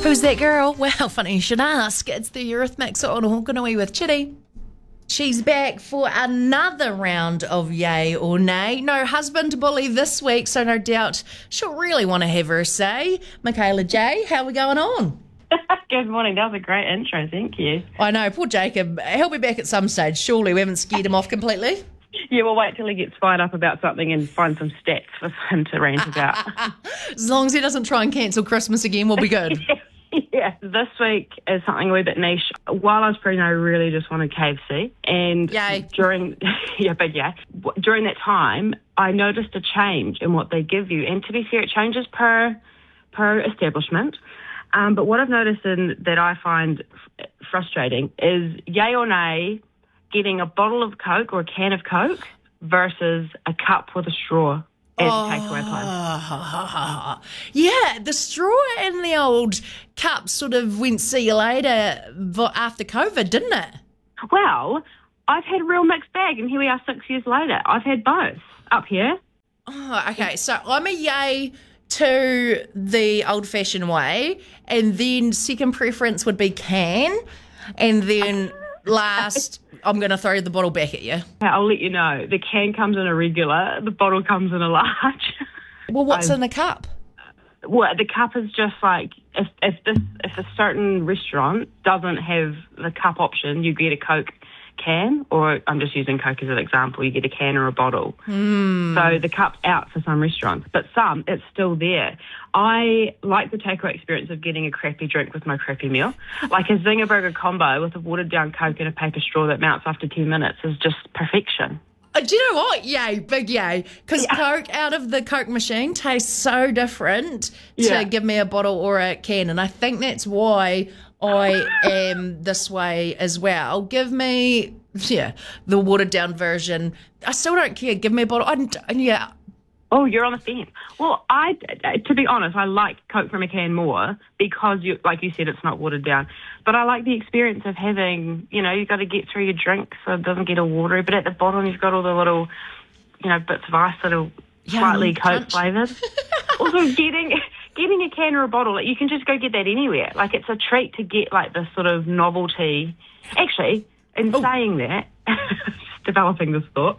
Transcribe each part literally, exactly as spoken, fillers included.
Who's that girl? Well, funny you should ask. It's the Eurythmics on Honkanui with Chitty. She's back for another round of yay or nay. No husband bully this week, so no doubt she'll really want to have her say. Michaela J, how are we going on? Good morning. That was a great intro. Thank you. I know, poor Jacob. He'll be back at some stage. Surely we haven't scared him off completely. Yeah, we'll wait till he gets fired up about something and find some stats for him to rant about. As long as he doesn't try and cancel Christmas again, we'll be good. Yeah, this week is something a wee bit niche. While I was pregnant, I really just wanted K F C. And Yay. during, yeah, but yeah, during that time, I noticed a change in what they give you. And to be fair, it changes per, per establishment. Um, but what I've noticed in, that I find f- frustrating is yay or nay getting a bottle of Coke or a can of Coke versus a cup with a straw as Oh, a takeaway place. yeah, the straw and the old cup sort of went see you later after COVID, didn't it? Well, I've had a real mixed bag, and here we are six years later. I've had both up here. Oh, okay, so I'm a yay to the old-fashioned way, and then second preference would be can, and then last, I'm going to throw the bottle back at you. I'll let you know. The can comes in a regular, the bottle comes in a large. Well, what's I've, in the cup? Well, the cup is just like, if, if this if a certain restaurant doesn't have the cup option, you get a Coke can, or I'm just using Coke as an example, you get a can or a bottle. Mm. So the cup's out for some restaurants, but some, it's still there. I like the takeaway experience of getting a crappy drink with my crappy meal. Like a Zinger Burger combo with a watered-down Coke and a paper straw that melts after ten minutes is just perfection. Uh, do you know what? Yay, big yay. Because Yeah. Coke out of the Coke machine tastes so different Yeah. to give me a bottle or a can. And I think that's why I am this way as well. Give me, yeah, the watered down version. I still don't care. Give me a bottle. I, yeah. Oh, you're on the fence. Well, I, to be honest, I like Coke from a can more because, you, like you said, it's not watered down. But I like the experience of having, you know, you've got to get through your drink so it doesn't get all watery. But at the bottom, you've got all the little, you know, bits of ice that are Yum, slightly Coke punch. flavoured. Also, getting getting a can or a bottle, like, you can just go get that anywhere. Like, it's a treat to get, like, this sort of novelty. Actually, in Oh. saying that, just developing this thought,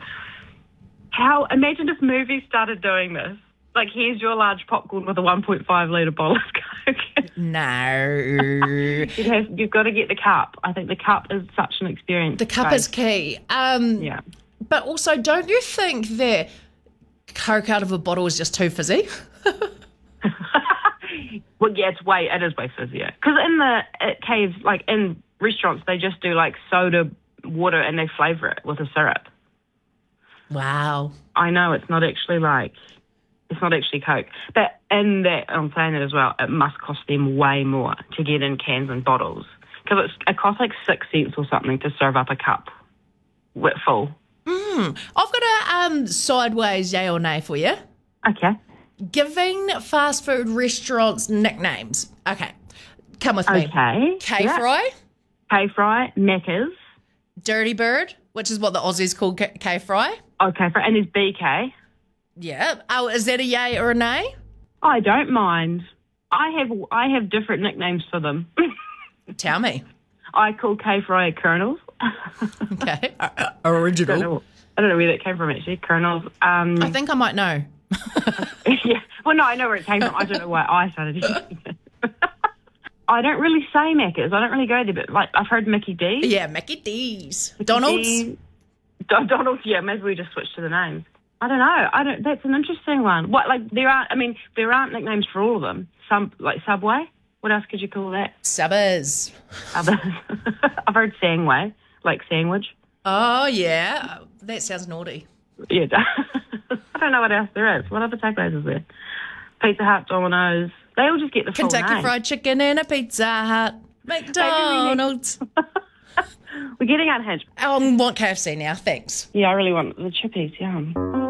how, imagine if movies started doing this. Like, here's your large popcorn with a one point five litre bottle of Coke. No. It has, you've got to get the cup. I think the cup is such an experience. The cup is key. Um, Yeah. But also, don't you think that Coke out of a bottle is just too fizzy? Well, yeah, it's way, it is way fizzier. Because in the at caves, like in restaurants, they just do like soda water and they flavour it with a syrup. Wow. I know it's not actually like, it's not actually Coke. But in that, I'm saying that as well, it must cost them way more to get in cans and bottles. Because it costs like six cents or something to serve up a cup with full. Mm. I've got a um, sideways yay or nay for you. Okay. Giving fast food restaurants nicknames. Okay. Come with me. Okay. K-Fry, K-Fry, Macca's. Dirty Bird, which is what the Aussies call K- K-Fry. Okay, and there's B K. Yeah. Oh, is that a yay or a nay? I don't mind. I have I have different nicknames for them. Tell me. I call K-Fry Colonels. Okay. Uh, uh, I don't original. know, I don't know where that came from, actually. Colonels. Um, I think I might know. yeah. Well, no, I know where it came from. I don't know why I started using it. I don't really say Macca's. I don't really go there, but like I've heard Mickey D. Yeah, Mickey D's. Donald's. D. Don- Donald's, yeah, maybe we just switched to the names. I don't know. I don't. That's an interesting one. What, like, there are, I mean, there aren't nicknames for all of them. Some, like Subway. What else could you call that? Subbers. Others. I've heard Sangway, like sandwich. Oh, yeah. That sounds naughty. Yeah. I don't know what else there is. What other takeaways is there? Pizza Hut, Domino's. They all just get the full Kentucky name. Fried Chicken and a Pizza Hut. McDonald's. We're getting unhinged. I want K F C now, thanks. Yeah, I really want the chippies, yum.